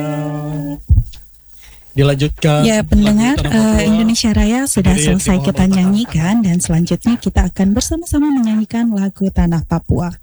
Dilanjutkan. Ya, pendengar Indonesia Raya sudah selesai kita nyanyikan, dan selanjutnya kita akan bersama-sama menyanyikan lagu Tanah Papua.